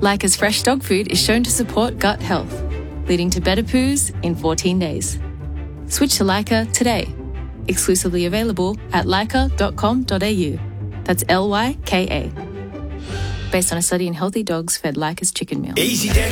Lyca's fresh dog food is shown to support gut health, leading to better poos in 14 days. Switch to Lyca today. Exclusively available at lyca.com.au. That's Lyka. Based on a study in healthy dogs fed Lyca's chicken meal. Easy